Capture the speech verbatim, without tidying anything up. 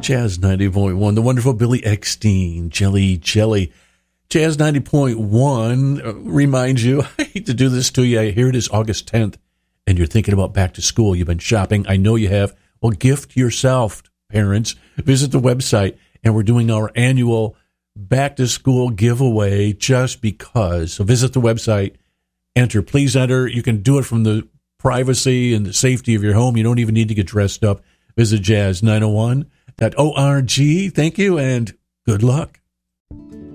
Jazz ninety point one, the wonderful Billy Eckstein, Jelly Jelly. Jazz ninety point one uh, reminds you, I hate to do this to you, here it is August tenth, and you're thinking about back to school. You've been shopping. I know you have. Well, gift yourself, parents. Visit the website, and we're doing our annual back to school giveaway just because. So visit the website, enter. Please enter. You can do it from the privacy and the safety of your home. You don't even need to get dressed up. Visit jazz nine oh one dot org. Thank you, and good luck.